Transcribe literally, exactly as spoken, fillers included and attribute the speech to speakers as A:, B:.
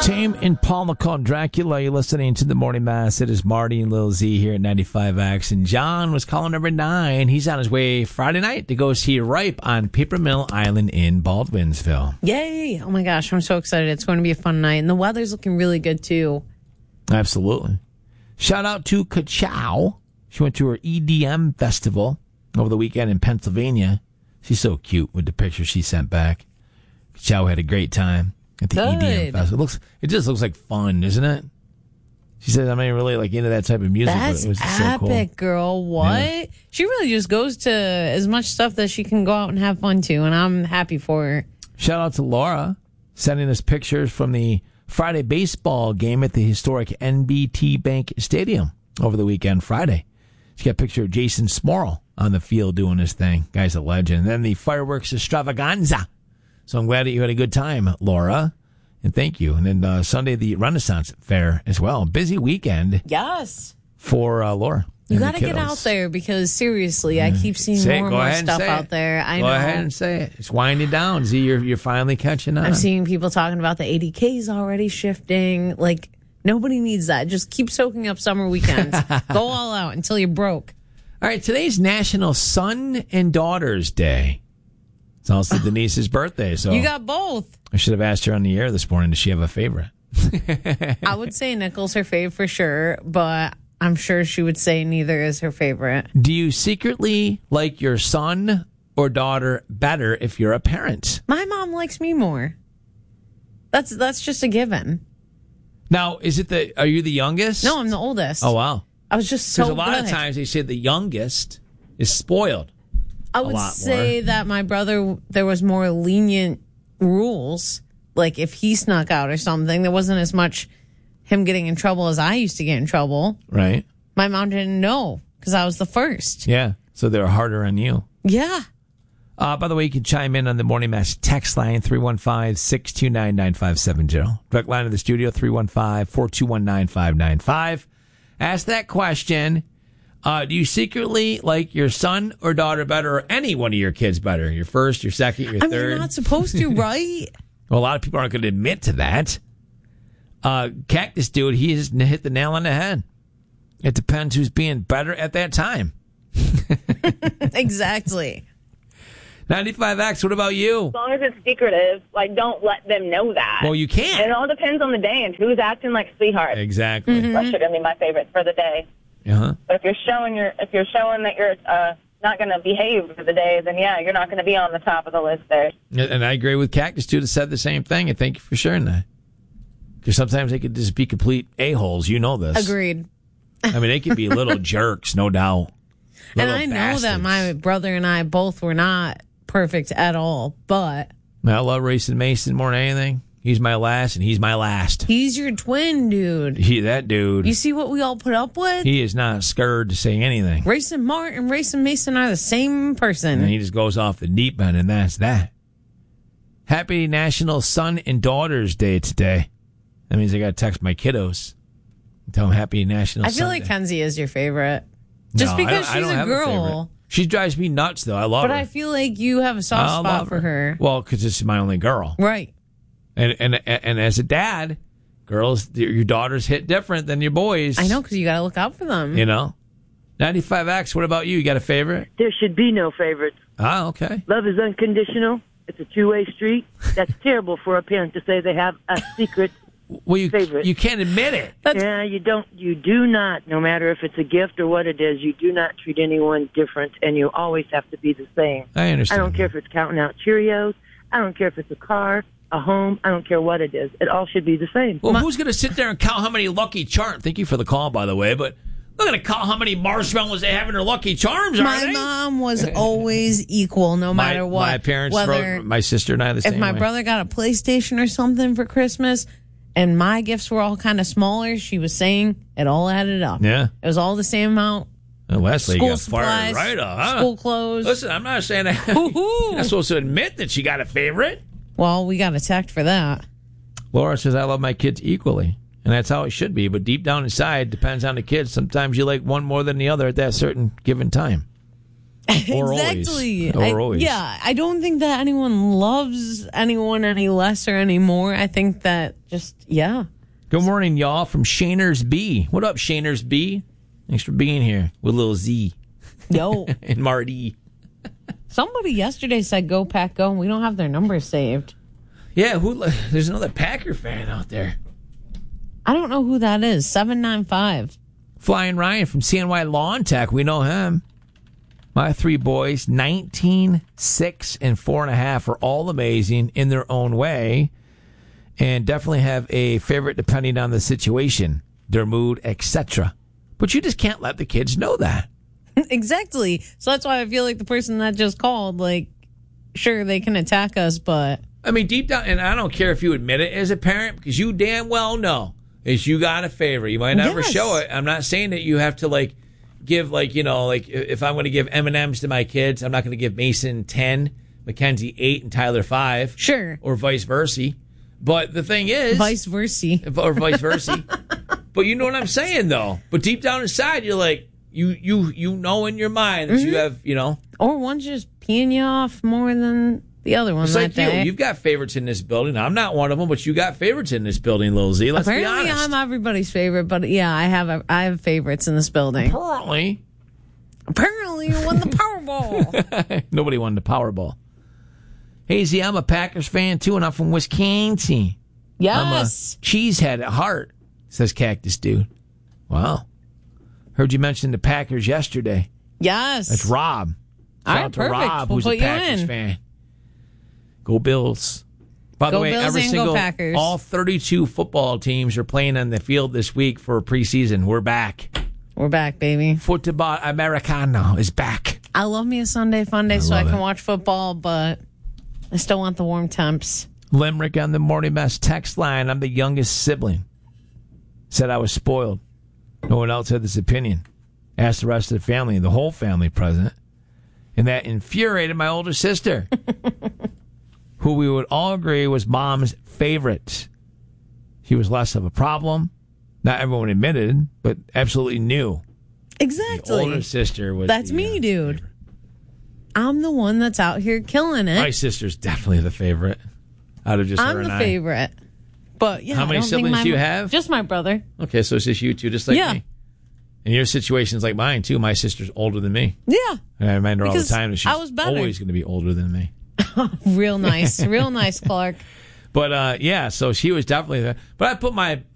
A: Tame Impala called Dracula. You're listening to the Morning Mass. It is Marty and Lil Z here at ninety-five X. And John was calling number nine. He's on his way Friday night to go see Ripe on Paper Mill Island in Baldwinsville.
B: Yay. Oh, my gosh. I'm so excited. It's going to be a fun night. And the weather's looking really good, too.
A: Absolutely. Shout out to Ka-Chow. She went to her E D M festival over the weekend in Pennsylvania. She's so cute with the picture she sent back. Ka-Chow had a great time at the Good. E D M festival. It looks, it just looks like fun, isn't it? She says, I'm not really like into that type of music.
B: That's
A: but it was just
B: epic,
A: so cool.
B: girl. What? Yeah. She really just goes to as much stuff that she can go out and have fun to, and I'm happy for her.
A: Shout out to Laura, sending us pictures from the Friday baseball game at the historic N B T Bank Stadium over the weekend, Friday. She got a picture of Jason Smorrell on the field doing his thing. Guy's a legend. And then the fireworks extravaganza. So I'm glad that you had a good time, Laura. And thank you. And then uh, Sunday, the Renaissance Fair as well. Busy weekend.
B: Yes.
A: For uh, Laura.
B: You got to get out there because, seriously, I keep seeing
A: say
B: more
A: it.
B: and more
A: and
B: stuff out there. I
A: Go
B: know.
A: ahead and say it. It's winding down. Z, you're, you're finally catching on.
B: I'm seeing people talking about the eighty Ks already shifting. Like, nobody needs that. Just keep soaking up summer weekends. Go all out until you're broke.
A: All right, today's National Son and Daughters Day. It's also Denise's birthday. So
B: you got both.
A: I should have asked her on the air this morning, does she have a favorite?
B: I would say Nichols her fave for sure, but I'm sure she would say neither is her favorite.
A: Do you secretly like your son or daughter better if you're a parent?
B: My mom likes me more. That's that's just a given.
A: Now, is it the? Are you the youngest?
B: No, I'm the oldest.
A: Oh, wow.
B: I was just so
A: Because a lot
B: good.
A: of times they say the youngest is spoiled.
B: I would say more. that my brother, there was more lenient rules. Like if he snuck out or something, there wasn't as much him getting in trouble as I used to get in trouble.
A: Right.
B: My mom didn't know because I was the first.
A: Yeah. So they were harder on you.
B: Yeah.
A: Uh, by the way, you can chime in on the Morning Mass text line, three one five, six two nine, nine five seven zero. Direct line of the studio, three one five, four two one, nine five nine five. Ask that question. Uh, do you secretly like your son or daughter better, or any one of your kids better? Your first, your second, your
B: I mean,
A: third?
B: you're not supposed to, right?
A: Well, a lot of people aren't going to admit to that. Uh, Cactus Dude, he has hit the nail on the head. It depends who's being better at that time.
B: Exactly.
A: ninety-five X, what about you?
C: As long as it's secretive, like, don't let them know that.
A: Well, you can't.
C: And it all depends on the day and who's acting like sweetheart.
A: Exactly.
C: Mm-hmm. That's going to be my favorite for the day.
A: Uh-huh.
C: But if you're showing your, if you're showing that you're uh, not going to behave for the day, then yeah, you're not going to be on the top of the list there.
A: And I agree with Cactus Dude that said the same thing, and thank you for sharing that. Because sometimes they could just be complete a-holes. You know this.
B: Agreed.
A: I mean, they could be little jerks, no doubt.
B: And
A: Little
B: I know
A: bastards.
B: that my brother and I both were not perfect at all, but
A: I love Racing Mason more than anything. He's my last, and he's my last.
B: he's your twin, dude.
A: He, that dude.
B: You see what we all put up with?
A: He is not scared to say anything.
B: Racing Mart and Racing Mason are the same person.
A: And he just goes off the deep end, and that's that. Happy National Son and Daughters Day today. That means I got to text my kiddos and tell them Happy National
B: I feel
A: Son
B: like
A: Day.
B: Kenzie is your favorite. Just
A: No, I
B: because
A: don't- I
B: she's
A: don't
B: a
A: have
B: girl.
A: favorite. She drives me nuts, though. I love
B: But
A: her.
B: I feel like you have a soft
A: I
B: spot
A: love
B: for her.
A: Well, because it's my only girl.
B: Right.
A: And, and and as a dad, girls, your daughters hit different than your boys.
B: I know, because you got to look out for them.
A: You know? ninety-five X, what about you? You got a favorite?
D: There should be no favorites.
A: Ah, okay.
D: Love is unconditional. It's a two-way street. That's terrible for a parent to say they have a secret
A: Well, you
D: favorite.
A: you can't admit it.
D: Yeah, you don't. You do not. No matter if it's a gift or what it is, you do not treat anyone different, and you always have to be the same.
A: I understand.
D: I don't care if it's counting out Cheerios. I don't care if it's a car, a home. I don't care what it is. It all should be the same.
A: Well, who's going to sit there and count how many Lucky Charms? Thank you for the call, by the way, but they're going to count how many marshmallows they have in their Lucky Charms, are
B: My
A: they?
B: mom was always equal, no
A: my,
B: matter what.
A: My parents,
B: Whether
A: wrote, my sister and I, the
B: if
A: same
B: my
A: way.
B: brother got a PlayStation or something for Christmas, and my gifts were all kind of smaller, she was saying it all added up.
A: Yeah.
B: It was all the same amount.
A: Well, Leslie
B: School
A: got
B: supplies,
A: fired right up, huh?
B: school clothes.
A: Listen, I'm not saying that.
B: Woo-hoo.
A: You're not supposed to admit that she got a favorite.
B: Well, we got attacked for that.
A: Laura says, I love my kids equally. And that's how it should be. But deep down inside, depends on the kids. Sometimes you like one more than the other at that certain given time. Or
B: exactly.
A: always. Or
B: I,
A: always.
B: Yeah, I don't think that anyone loves anyone any less or any more. I think that just, yeah.
A: Good morning, y'all, from Shaners B. What up, Shaners B? Thanks for being here with little Z.
B: Yo.
A: And Marty.
B: Somebody yesterday said go Pack Go, and we don't have their numbers saved.
A: Yeah, who? There's another Packer fan out there.
B: I don't know who that is. seven nine five.
A: Flying Ryan from C N Y Lawn Tech. We know him. My three boys, nineteen, six, and four and a half, are all amazing in their own way, and definitely have a favorite depending on the situation, their mood, et cetera. But you just can't let the kids know that.
B: Exactly. So that's why I feel like the person that just called, like, sure, they can attack us, but...
A: I mean, deep down, and I don't care if you admit it as a parent, because you damn well know is you got a favorite. You might never
B: Yes.
A: show it. I'm not saying that you have to, like, give, like, you know, like, if I'm going to give M and M's to my kids, I'm not going to give Mason ten, Mackenzie eight, and Tyler five.
B: Sure.
A: Or vice versa. But the thing is...
B: Vice versa.
A: Or vice versa. But you know what I'm saying, though. But deep down inside, you're like, you you you know in your mind that
B: Mm-hmm.
A: you have, you know...
B: Or one's just peeing you off more than the other one
A: It's
B: that
A: like
B: day.
A: you. You've got favorites in this building. I'm not one of them, but you got favorites in this building, Lil Z. Let's
B: Apparently,
A: be honest.
B: I'm everybody's favorite, but yeah, I have I have favorites in this building.
A: Apparently.
B: Apparently, you won the Powerball.
A: Nobody won the Powerball. Hey, Z, I'm a Packers fan, too, and I'm from Wisconsin. I'm a
B: Yes.
A: cheesehead at heart, says Cactus Dude. Wow. Heard you mention the Packers yesterday.
B: Yes.
A: That's Rob.
B: All
A: Shout
B: right,
A: out to
B: perfect.
A: Rob,
B: We'll
A: who's
B: put
A: a
B: you
A: Packers
B: in.
A: fan. Go Bills. By the
B: Go
A: way,
B: Bills
A: every
B: and go
A: single,
B: Packers.
A: all thirty-two football teams are playing on the field this week for preseason. We're back.
B: We're back, baby.
A: Football Americano is back.
B: I love me a Sunday fun day so I
A: love
B: can
A: it.
B: watch football, but I still want the warm temps.
A: Limerick on the Morning Mess text line. I'm the youngest sibling. Said I was spoiled. No one else had this opinion. Asked the rest of the family, the whole family present. And that infuriated my older sister, who we would all agree was mom's favorite. She was less of a problem. Not everyone admitted, but absolutely knew. The
B: Exactly.
A: older sister was.
B: That's
A: the,
B: me,
A: uh,
B: dude.
A: favorite.
B: I'm the one that's out here killing it.
A: My sister's definitely the favorite out of just her
B: I'm
A: and
B: the
A: I.
B: favorite. But yeah,
A: How
B: I
A: many
B: don't think
A: siblings
B: my-
A: do you have?
B: Just my brother.
A: Okay, so it's just you two, just like
B: Yeah.
A: me. And your situation's like mine, too. My sister's older than me.
B: Yeah.
A: And I remind her all the
B: Because
A: time that she's
B: I was better.
A: always going to be older than me.
B: Real nice. Real nice, Clark.
A: But, uh, yeah, so she was definitely there. But I put my